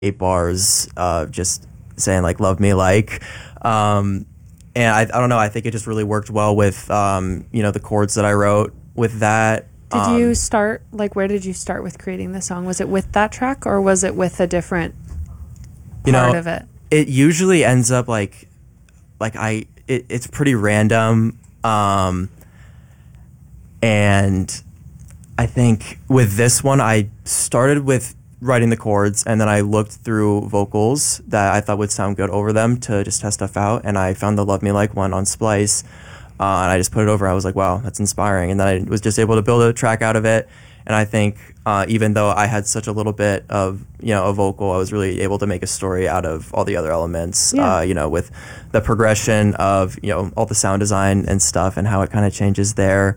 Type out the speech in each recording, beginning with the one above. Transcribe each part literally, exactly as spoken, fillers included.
eight bars, uh, just saying like "love me like," um, and I, I don't know. I think it just really worked well with um, you know the chords that I wrote with that. Did um, you start like where did you start with creating the song? Was it with that track or was it with a different part you know, of it? It usually ends up like like I it, it's pretty random, um, and I think with this one I started with writing the chords, and then I looked through vocals that I thought would sound good over them to just test stuff out, and I found the Love Me Like one on Splice, uh, and I just put it over. I was like, wow, that's inspiring, and then I was just able to build a track out of it. And I think uh, even though I had such a little bit of, you know, a vocal, I was really able to make a story out of all the other elements, Yeah. uh, you know, with the progression of, you know, all the sound design and stuff and how it kind of changes there.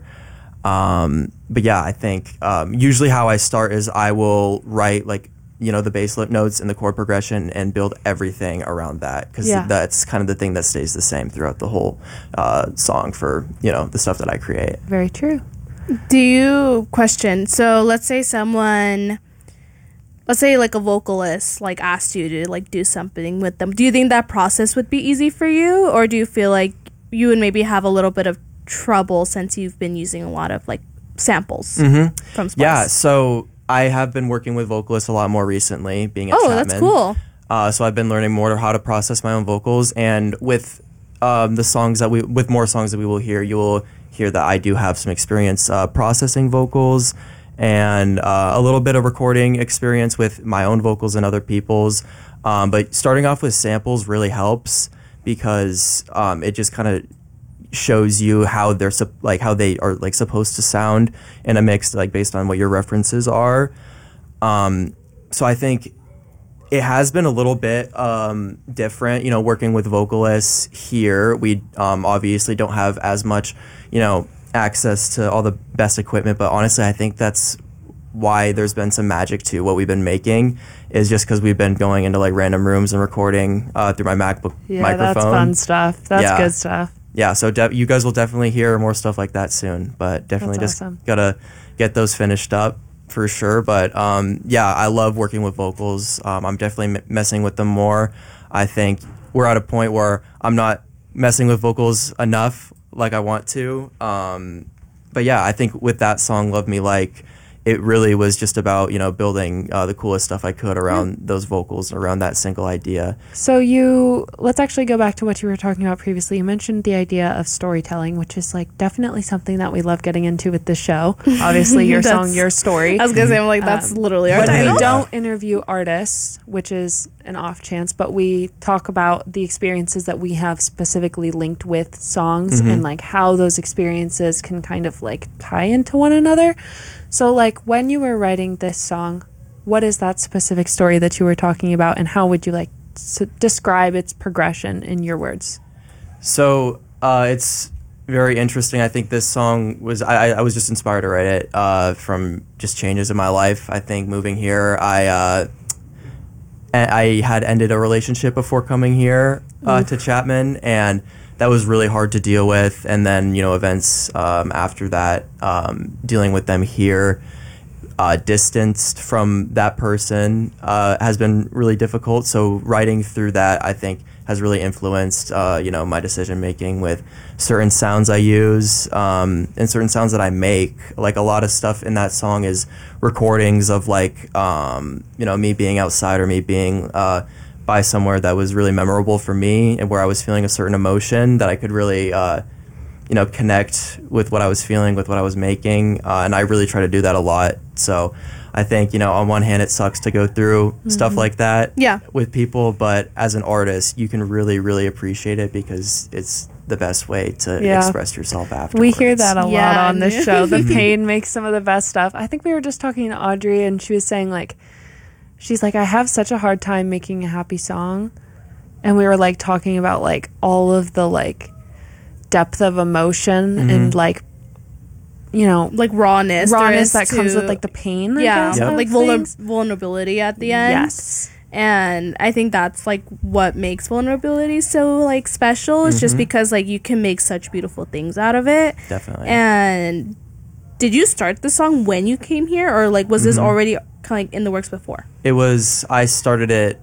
Um, but yeah, I think um, usually how I start is I will write like, you know, the bass lip notes and the chord progression and build everything around that, because Yeah. that's kind of the thing that stays the same throughout the whole uh, song for, you know, the stuff that I create. Very true. Do you question, so let's say someone, let's say like a vocalist like asked you to like do something with them, do you think that process would be easy for you, or do you feel like you would maybe have a little bit of trouble since you've been using a lot of like samples Mm-hmm. from Splice? Yeah, so I have been working with vocalists a lot more recently, being at Oh, Chapman. that's cool. Uh, so I've been learning more how to process my own vocals, and with um, the songs that we, with more songs that we will hear, you will hear that I do have some experience uh, processing vocals, and uh, a little bit of recording experience with my own vocals and other people's. Um, but starting off with samples really helps, because um, it just kind of shows you how they're sup- like how they are like supposed to sound in a mix, like based on what your references are. Um, so I think it has been a little bit um, different, you know, working with vocalists here. We um, obviously don't have as much, you know, access to all the best equipment, but honestly, I think that's why there's been some magic to what we've been making, is just because we've been going into like random rooms and recording uh, through my MacBook Yeah, microphone. that's fun stuff. That's Yeah. good stuff. Yeah, so de- you guys will definitely hear more stuff like that soon, but definitely That's just awesome. gotta get those finished up for sure. But um, yeah, I love working with vocals. Um, I'm definitely m- messing with them more. I think we're at a point where I'm not messing with vocals enough like I want to. Um, but yeah, I think with that song, Love Me Like, it really was just about, you know, building uh, the coolest stuff I could around those vocals, around that single idea. So you, let's actually go back to what you were talking about previously. You mentioned the idea of storytelling, which is like definitely something that we love getting into with this show. Obviously, your song, That's- your story. I was gonna say, I'm like, that's Um, literally our But title. we don't interview artists, which is an off chance, but we talk about the experiences that we have specifically linked with songs and like how those experiences can kind of like tie into one another. So like when you were writing this song, what is that specific story that you were talking about, and how would you like to describe its progression in your words? So uh, it's very interesting. I think this song was, I, I was just inspired to write it uh, from just changes in my life. I think moving here, I uh, I had ended a relationship before coming here uh, to Chapman, and that was really hard to deal with. And then, you know, events um, after that, um, dealing with them here, uh, distanced from that person, uh, has been really difficult. So writing through that, I think, has really influenced, uh, you know, my decision making with certain sounds I use, um, and certain sounds that I make. Like a lot of stuff in that song is recordings of like, um, you know, me being outside or me being uh, by somewhere that was really memorable for me, and where I was feeling a certain emotion that I could really, uh, you know, connect with what I was feeling, with what I was making. Uh, and I really try to do that a lot. So I think, you know, on one hand, it sucks to go through mm-hmm. stuff like that Yeah. with people, but as an artist, you can really, really appreciate it, because it's the best way to Yeah. express yourself afterwards. We hear that a lot Yeah. on this show. The pain makes some of the best stuff. I think we were just talking to Audrey, and she was saying like, she's like, I have such a hard time making a happy song. And we were like talking about like all of the like depth of emotion Mm-hmm. and like, you know, Like rawness. there rawness is that comes to- with like the pain. I yeah, guess, Yep. of like vulner- things. vulnerability at the end. Yes. And I think that's like what makes vulnerability so like special. It's just because like you can make such beautiful things out of it. Definitely. And did you start the song when you came here, or like was this already kind of like in the works before? It was, I started it